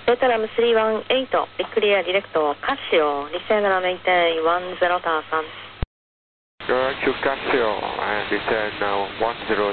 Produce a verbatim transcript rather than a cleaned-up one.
Vietnam three one eight, clear direct Casio, descend and maintain one zero thousand. Go to Casio and descend uh, one zero